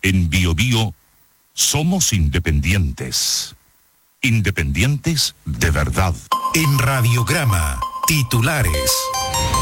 En BioBio somos independientes. Independientes de verdad. En Radiograma, titulares.